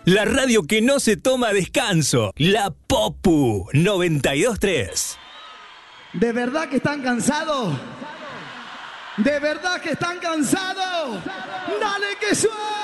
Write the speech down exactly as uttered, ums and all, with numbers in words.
La radio que no se toma descanso. La Popu noventa y dos tres. ¿De verdad que están cansados? ¿De verdad que están cansados? ¡Dale que suene!